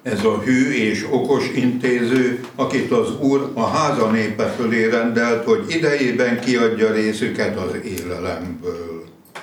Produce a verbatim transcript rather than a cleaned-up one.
Ez a hű és okos intéző, akit az Úr a háza népe fölé rendelt, hogy idejében kiadja részüket az élelemből.